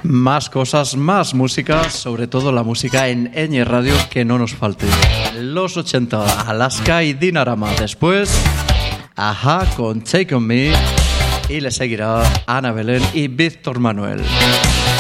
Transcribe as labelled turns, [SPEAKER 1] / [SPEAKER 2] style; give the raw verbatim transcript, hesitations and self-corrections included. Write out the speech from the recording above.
[SPEAKER 1] Más cosas, más música, sobre todo la música en Ñ Radio, que no nos falte. Los ochenta, Alaska y Dinarama. Después, Ajá con Take On Me. Y le seguirá Ana Belén y Víctor Manuel.